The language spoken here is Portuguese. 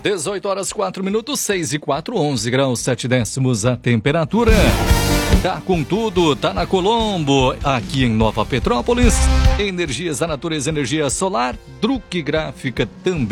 18 horas 4 minutos, 6 e 4, 11 graus 7 décimos a temperatura. Tá com tudo, tá na Colombo, aqui em Nova Petrópolis. Energias da natureza, energia solar, Druck Gráfica também.